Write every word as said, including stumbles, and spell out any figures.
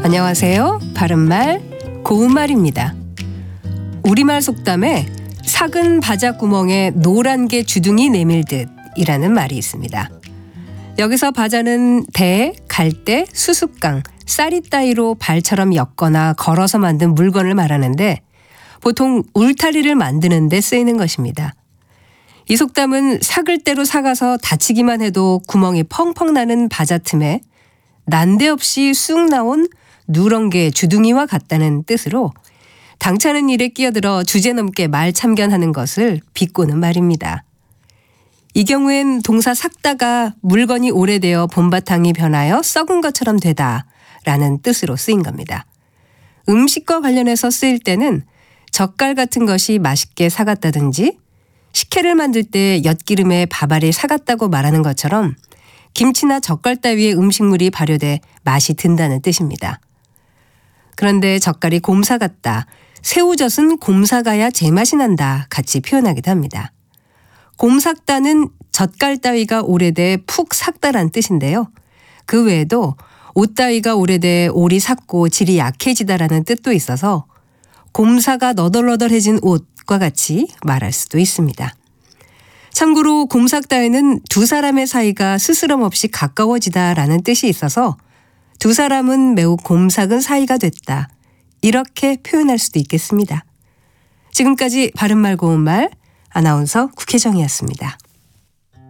안녕하세요. 바른말 고운말입니다. 우리말 속담에 삭은 바자구멍에 노란 게 주둥이 내밀듯 이라는 말이 있습니다. 여기서 바자는 대, 갈대, 수습강, 쌀이 따위로 발처럼 엮거나 걸어서 만든 물건을 말하는데 보통 울타리를 만드는 데 쓰이는 것입니다. 이 속담은 삭을 대로 삭아서 다치기만 해도 구멍이 펑펑 나는 바자 틈에 난데없이 쑥 나온 누런 게 주둥이와 같다는 뜻으로 당차는 일에 끼어들어 주제넘게 말 참견하는 것을 비꼬는 말입니다. 이 경우엔 동사 삭다가 물건이 오래되어 봄바탕이 변하여 썩은 것처럼 되다 라는 뜻으로 쓰인 겁니다. 음식과 관련해서 쓰일 때는 젓갈 같은 것이 맛있게 삭았다든지 식혜를 만들 때 엿기름에 밥알이 삭았다고 말하는 것처럼 김치나 젓갈 따위의 음식물이 발효돼 맛이 든다는 뜻입니다. 그런데 젓갈이 곰사 같다, 새우젓은 곰사 가야 제맛이 난다 같이 표현하기도 합니다. 곰삭다는 젓갈 따위가 오래돼 푹 삭다란 뜻인데요. 그 외에도 옷 따위가 오래돼 올이 삭고 질이 약해지다라는 뜻도 있어서 곰사가 너덜너덜해진 옷과 같이 말할 수도 있습니다. 참고로 곰삭 따위는 두 사람의 사이가 스스럼 없이 가까워지다라는 뜻이 있어서 두 사람은 매우 곰삭은 사이가 됐다. 이렇게 표현할 수도 있겠습니다. 지금까지 바른말 고운말 아나운서 국혜정이었습니다.